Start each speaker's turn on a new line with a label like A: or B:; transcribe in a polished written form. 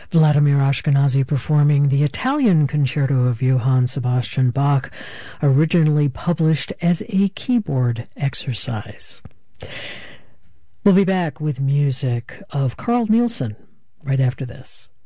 A: Vladimir Ashkenazy performing the Italian Concerto of Johann Sebastian Bach, originally published as a keyboard exercise. We'll be back with music of Carl Nielsen right after this.